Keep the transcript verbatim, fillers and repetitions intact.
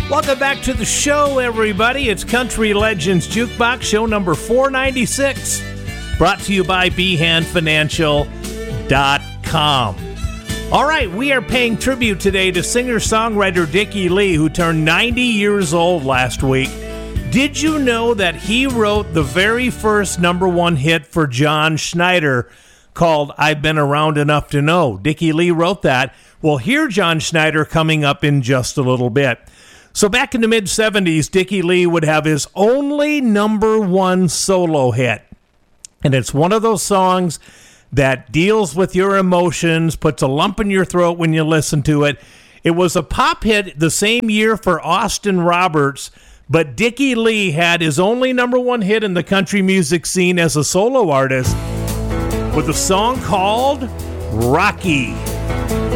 Welcome back to the show, everybody. It's Country Legends Jukebox, show number four ninety-six, brought to you by behan financial dot com. All right, we are paying tribute today to singer-songwriter Dickie Lee, who turned ninety years old last week. Did you know that he wrote the very first number one hit for John Schneider called I've Been Around Enough to Know? Dickie Lee wrote that. We'll hear John Schneider coming up in just a little bit. So back in the mid-seventies, Dickie Lee would have his only number one solo hit. And it's one of those songs that deals with your emotions, puts a lump in your throat when you listen to it. It was a pop hit the same year for Austin Roberts, but Dickie Lee had his only number one hit in the country music scene as a solo artist with a song called Rocky.